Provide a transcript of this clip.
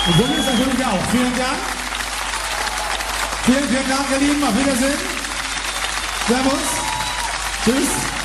Und so ist natürlich auch. Vielen Dank. Vielen Dank, ihr Lieben. Auf Wiedersehen. Servus. Tschüss.